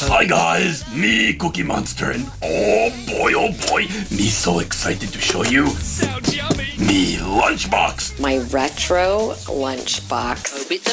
Hi guys, me Cookie Monster, and oh boy, me so excited to show you me lunchbox. My retro lunchbox.